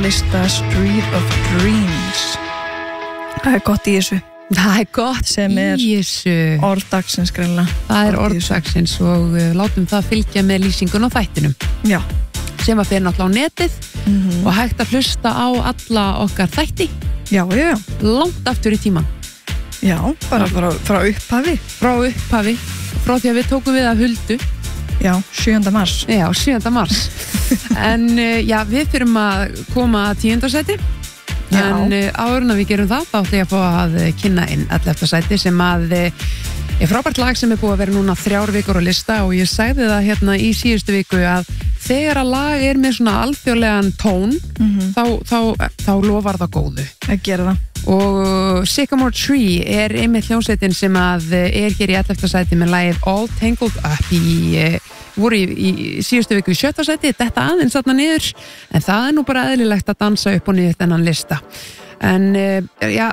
lista Street of Dreams. Það gott í þessu. Það gott sem í þessu. Orðdagsins greinlega. Það orðdagsins og látum það fylgja með lýsingun á þættinum. Já. Sem að fyrir náttúrulega á netið og hægt að hlusta á alla okkar þætti. Já. Langt aftur í tíman. Já, bara frá upphafi. Frá upphafi. Frá því að við tókum við af Huldu. Já, 7. mars. Já, 7. mars. En já, við þurfum að koma að 10. sæti. En áður en við gerum það, þá ætla ég að fá að kynna inn 11. sæti sem að er frábært lag sem er búið að vera núna 3 vikur á lista og ég sagði það hérna í síðustu viku að þegar að lag er með svona alþjóðlegan tón þá lofar það góðu. Að gera það. Og Sycamore Tree er einmitt hljómsveitin sem að er hér í 11. sæti með lagið All Tangled Up voru í síðustu viku í 7. sæti, þetta aðeins þarna niður, en það er nú bara eðlilegt að dansa upp og niður þennan lista. En já,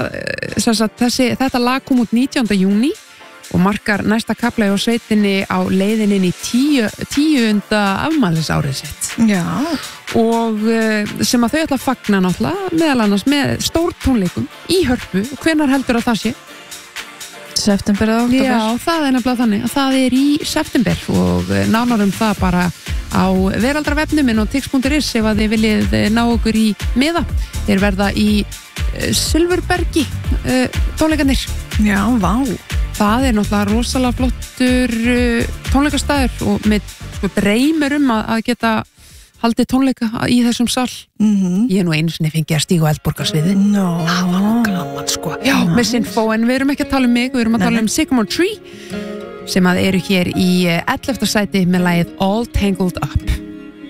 þetta lag kom út 19. júní og markar næsta kafla á sveitinni á leiðinni inn í 10. afmælisárið sitt. Já. Og sem að þau ætla að fagna náttúrulega, meðal annars með stórtónleikum í Hörpu. Og hvenær heldur að það sé? September eða október? Já, það er nefnilega þannig að það er í september og nánar það bara á veraldarvefnum og tix.is ef að þið viljið ná okkur í miða. Þeir verða í Silfurbergi tónleikarnir. Já, vá. Það er náttúrulega rosalega flottur tónleikastæður og með dreymir að geta haldið tónleika í þessum sal. Ég er nú einu sinni fengið að stíga á Eldborgarsviðið. Það var nú gaman sko. Já, með Sinfó, en við erum ekki að tala um mig, við erum að tala um Sycamore Tree sem að eru hér í 11. sæti með lagið All Tangled Up.